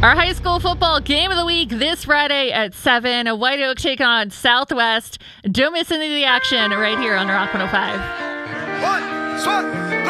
Our high school football game of the week this Friday at 7. White Oak taking on Southwest. Don't miss any of the action right here on Rock 105. One,